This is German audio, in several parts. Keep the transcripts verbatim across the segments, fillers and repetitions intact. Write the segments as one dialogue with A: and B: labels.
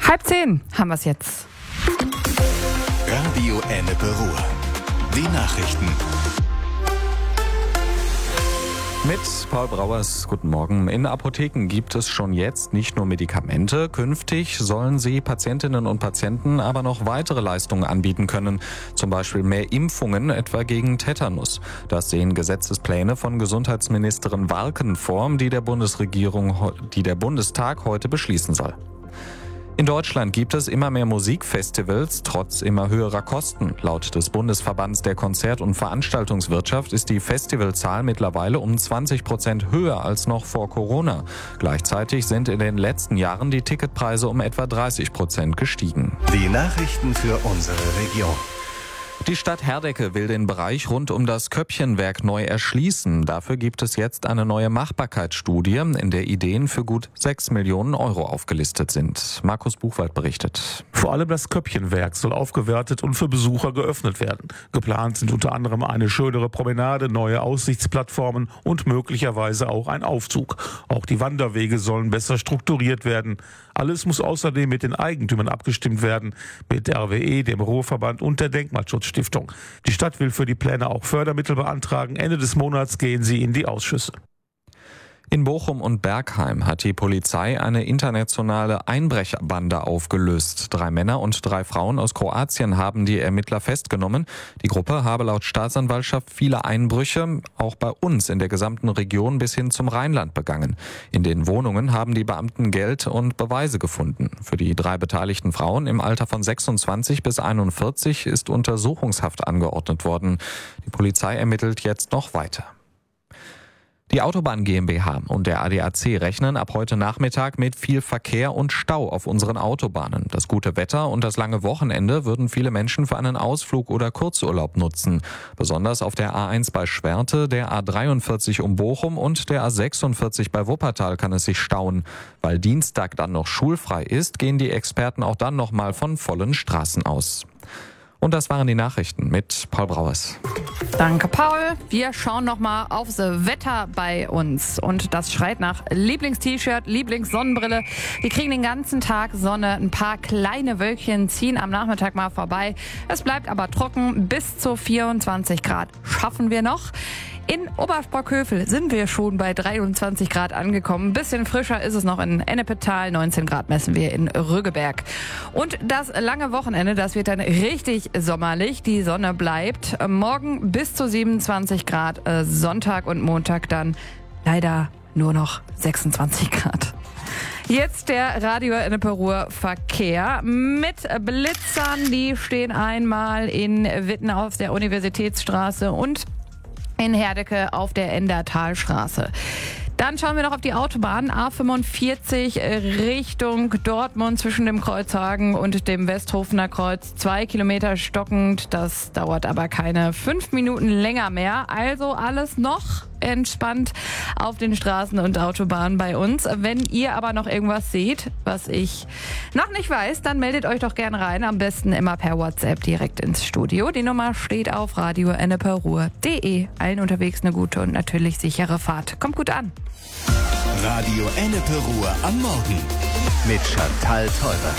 A: Halb zehn haben wir es jetzt.
B: Radio Ennepe Ruhr. Die Nachrichten.
C: Mit Paul Brauers, guten Morgen. In Apotheken gibt es schon jetzt nicht nur Medikamente. Künftig sollen sie Patientinnen und Patienten aber noch weitere Leistungen anbieten können. Zum Beispiel mehr Impfungen, etwa gegen Tetanus. Das sehen Gesetzespläne von Gesundheitsministerin Warken vor, die der Bundesregierung, die der Bundestag heute beschließen soll. In Deutschland gibt es immer mehr Musikfestivals, trotz immer höherer Kosten. Laut des Bundesverbands der Konzert- und Veranstaltungswirtschaft ist die Festivalzahl mittlerweile um zwanzig Prozent höher als noch vor Corona. Gleichzeitig sind in den letzten Jahren die Ticketpreise um etwa dreißig Prozent gestiegen.
B: Die Nachrichten für unsere Region.
C: Die Stadt Herdecke will den Bereich rund um das Köppchenwerk neu erschließen. Dafür gibt es jetzt eine neue Machbarkeitsstudie, in der Ideen für gut sechs Millionen Euro aufgelistet sind. Markus Buchwald berichtet.
D: Vor allem das Köppchenwerk soll aufgewertet und für Besucher geöffnet werden. Geplant sind unter anderem eine schönere Promenade, neue Aussichtsplattformen und möglicherweise auch ein Aufzug. Auch die Wanderwege sollen besser strukturiert werden. Alles muss außerdem mit den Eigentümern abgestimmt werden, mit der R W E, dem Ruhrverband und der Denkmalschutzstiftung. Die Stadt will für die Pläne auch Fördermittel beantragen. Ende des Monats gehen sie in die Ausschüsse.
C: In Bochum und Bergheim hat die Polizei eine internationale Einbrecherbande aufgelöst. Drei Männer und drei Frauen aus Kroatien haben die Ermittler festgenommen. Die Gruppe habe laut Staatsanwaltschaft viele Einbrüche, auch bei uns in der gesamten Region bis hin zum Rheinland begangen. In den Wohnungen haben die Beamten Geld und Beweise gefunden. Für die drei beteiligten Frauen im Alter von sechsundzwanzig bis einundvierzig ist Untersuchungshaft angeordnet worden. Die Polizei ermittelt jetzt noch weiter. Die Autobahn GmbH und der A D A C rechnen ab heute Nachmittag mit viel Verkehr und Stau auf unseren Autobahnen. Das gute Wetter und das lange Wochenende würden viele Menschen für einen Ausflug oder Kurzurlaub nutzen. Besonders auf der A eins bei Schwerte, der A dreiundvierzig um Bochum und der A sechsundvierzig bei Wuppertal kann es sich stauen. Weil Dienstag dann noch schulfrei ist, gehen die Experten auch dann noch mal von vollen Straßen aus. Und das waren die Nachrichten mit Paul Brauers.
A: Danke, Paul. Wir schauen nochmal aufs Wetter bei uns. Und das schreit nach Lieblings-T-Shirt, Lieblings-Sonnenbrille. Wir kriegen den ganzen Tag Sonne. Ein paar kleine Wölkchen ziehen am Nachmittag mal vorbei. Es bleibt aber trocken. Bis zu vierundzwanzig Grad schaffen wir noch. In Obersprockhövel sind wir schon bei dreiundzwanzig Grad angekommen. Ein bisschen frischer ist es noch in Ennepetal. neunzehn Grad messen wir in Rüggeberg. Und das lange Wochenende, das wird dann richtig sommerlich. Die Sonne bleibt. Morgen bis zu siebenundzwanzig Grad. Sonntag und Montag dann leider nur noch sechsundzwanzig Grad. Jetzt der Radio Ennepe Ruhr Verkehr mit Blitzern. Die stehen einmal in Witten auf der Universitätsstraße und in Herdecke auf der Endertalstraße. Dann schauen wir noch auf die Autobahn A fünfundvierzig Richtung Dortmund zwischen dem Kreuzhagen und dem Westhofener Kreuz. Zwei Kilometer stockend, das dauert aber keine fünf Minuten länger mehr. Also alles noch entspannt auf den Straßen und Autobahnen bei uns. Wenn ihr aber noch irgendwas seht, was ich noch nicht weiß, dann meldet euch doch gerne rein. Am besten immer per WhatsApp direkt ins Studio. Die Nummer steht auf radio ennepe ruhr punkt de. Allen unterwegs eine gute und natürlich sichere Fahrt. Kommt gut an.
B: Radio Ennepe Ruhr am Morgen mit Chantal Teubert.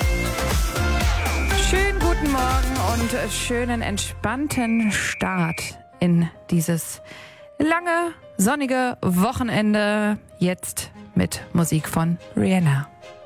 A: Schönen guten Morgen und schönen entspannten Start in dieses lange, sonnige Wochenende. Jetzt mit Musik von Rihanna.